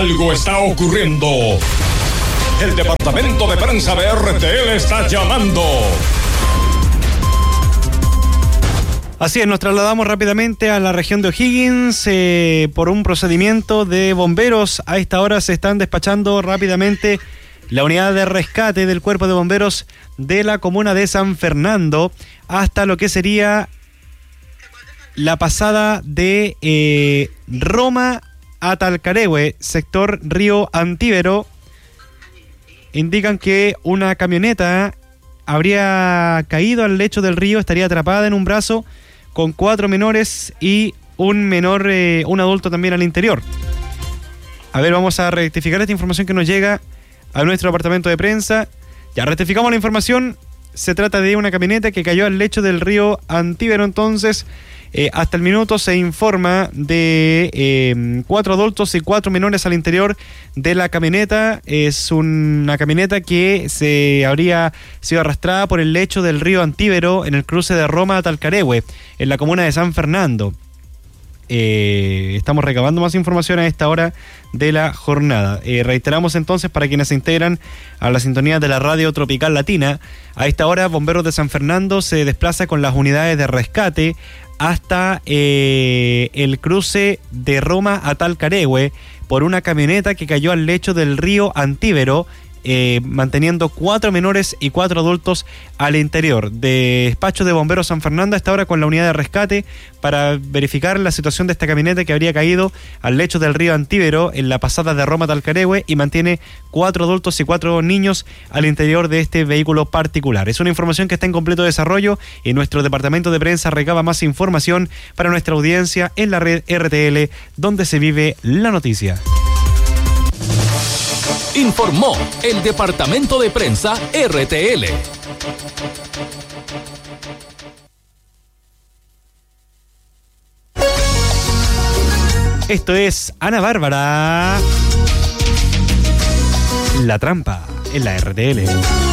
Algo está ocurriendo. El departamento de prensa de RTL está llamando. Así es, nos trasladamos rápidamente a la región de O'Higgins por un procedimiento de bomberos. A esta hora se están despachando rápidamente la unidad de rescate del Cuerpo de Bomberos de la comuna de San Fernando hasta lo que sería la pasada de Roma a Talcaregüe, sector Río Antíbero. Indican que una camioneta habría caído al lecho del río, estaría atrapada en un brazo con 4 menores y un menor, un adulto también al interior. A ver, vamos a rectificar esta información que nos llega a nuestro departamento de prensa. Ya rectificamos la información. Se trata de una camioneta que cayó al lecho del río Antíbero. Entonces, hasta el minuto se informa de 4 adultos y 4 menores al interior de la camioneta. Es una camioneta que se habría sido arrastrada por el lecho del río Antíbero en el cruce de Roma a Talcaregüe, en la comuna de San Fernando. Estamos recabando más información a esta hora de la jornada. Reiteramos entonces para quienes se integran a la sintonía de la radio Tropical Latina. A esta hora, Bomberos de San Fernando se desplaza con las unidades de rescate hasta el cruce de Roma a Talcaregüe por una camioneta que cayó al lecho del río Antíbero, manteniendo 4 menores y 4 adultos al interior. Despacho de Bomberos San Fernando a esta hora con la unidad de rescate para verificar la situación de esta camioneta que habría caído al lecho del río Antíbero en la pasada de Roma a Talcaregüe y mantiene 4 adultos y 4 niños al interior de este vehículo particular. Es una información que está en completo desarrollo y nuestro departamento de prensa recaba más información para nuestra audiencia en la red RTL, donde se vive la noticia. Informó el departamento de prensa RTL. Esto es Ana Bárbara, La Trampa, en la RTL.